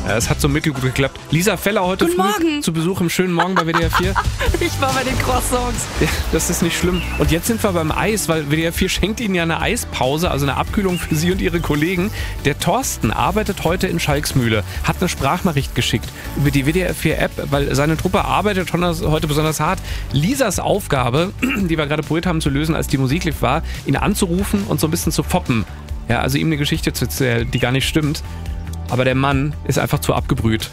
Es hat so mittelgut geklappt. Lisa Feller heute Guten früh Morgen. zu Besuch im schönen Morgen bei WDR 4. Ich war bei den Croissants. Ja, das ist nicht schlimm. Und jetzt sind wir beim Eis, weil WDR 4 schenkt Ihnen ja eine Eispause, also eine Abkühlung für Sie und Ihre Kollegen. Der Thorsten arbeitet heute in Schalksmühle, hat eine Sprachnachricht geschickt über die WDR 4 App, weil seine Truppe arbeitet schon heute besonders hart. Lisas Aufgabe, die wir gerade probiert haben zu lösen, als die Musik lief, war, ihn anzurufen und so ein bisschen zu foppen. Ja, also ihm eine Geschichte zu erzählen, die gar nicht stimmt. Aber der Mann ist einfach zu abgebrüht.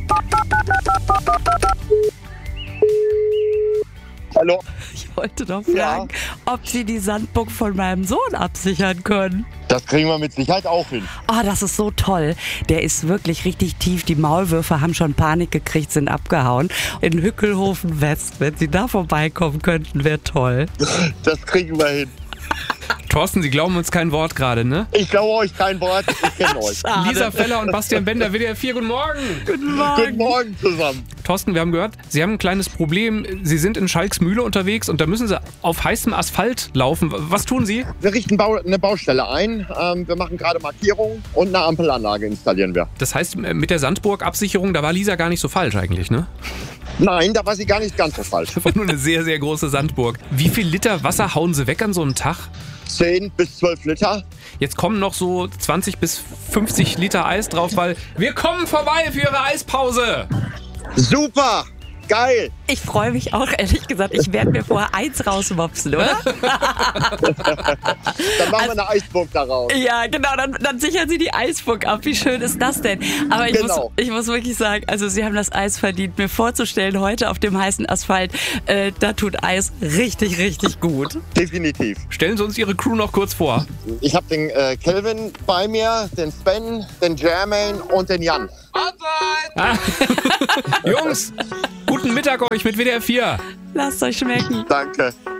Hallo? Ich wollte doch fragen, ob Sie die Sandburg von meinem Sohn absichern können. Das kriegen wir mit Sicherheit auch hin. Oh, das ist so toll. Der ist wirklich richtig tief. Die Maulwürfe haben schon Panik gekriegt, sind abgehauen. In Hückelhofen West, wenn Sie da vorbeikommen könnten, wäre toll. Das kriegen wir hin. Thorsten, Sie glauben uns kein Wort gerade, ne? Ich glaube euch kein Wort, ich kenne euch. Schade. Lisa Feller und Bastian Bender, WDR 4, guten Morgen! Guten Morgen. Guten Morgen zusammen. Thorsten, wir haben gehört, Sie haben ein kleines Problem. Sie sind in Schalksmühle unterwegs und da müssen Sie auf heißem Asphalt laufen. Was tun Sie? Wir richten eine Baustelle ein. Wir machen gerade Markierungen und eine Ampelanlage installieren wir. Das heißt, mit der Sandburg-Absicherung, da war Lisa gar nicht so falsch eigentlich, ne? Nein, da war sie gar nicht ganz so falsch. Das war nur eine sehr, sehr große Sandburg. Wie viel Liter Wasser hauen Sie weg an so einem Tag? 10 bis 12 Liter. Jetzt kommen noch so 20 bis 50 Liter Eis drauf, weil wir kommen vorbei für Ihre Eispause. Super! Geil! Ich freue mich auch, ehrlich gesagt. Ich werde mir vorher eins rausmopsen, oder? Dann machen wir eine Eisburg daraus. Ja, genau, dann sichern Sie die Eisburg ab. Wie schön ist das denn? Aber ich muss wirklich sagen, also Sie haben das Eis verdient. Mir vorzustellen, heute auf dem heißen Asphalt, da tut Eis richtig, richtig gut. Definitiv. Stellen Sie uns Ihre Crew noch kurz vor. Ich habe den Kelvin bei mir, den Sven, den Jermaine und den Jan. Jungs, guten Mittag euch mit WDR 4. Lasst euch schmecken. Danke.